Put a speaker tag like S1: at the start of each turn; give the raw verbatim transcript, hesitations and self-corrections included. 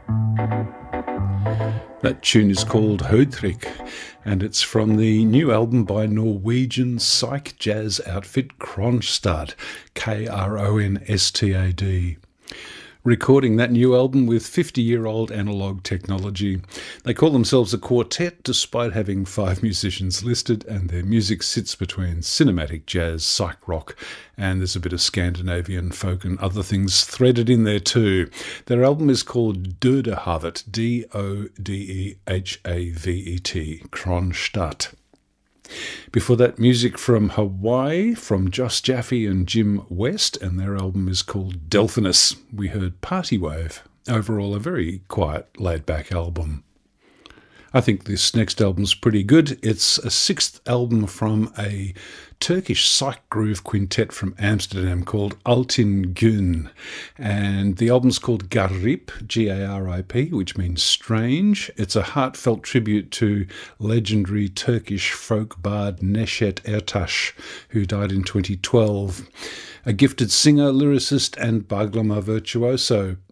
S1: That tune is called Hödrik, and it's from the new album by Norwegian psych jazz outfit Kronstad, K R O N S T A D. Recording that new album with fifty-year-old analogue technology. They call themselves a quartet despite having five musicians listed, and their music sits between cinematic jazz, psych rock, and there's a bit of Scandinavian folk and other things threaded in there too. Their album is called Dødehavet, D O D E H A V E T, Kronstadt. Before that, music from Hawaii, from Joss Jaffe and Jim West, and their album is called Delphinus. We heard Party Wave. Overall, a very quiet, laid-back album. I think this next album's pretty good. It's a sixth album from a Turkish psych groove quintet from Amsterdam called Altin Gün, and the album's called Garip, G A R I P, which means strange. It's a heartfelt tribute to legendary Turkish folk bard Neşet Ertaş, who died in twenty twelve. A gifted singer, lyricist and baglama virtuoso,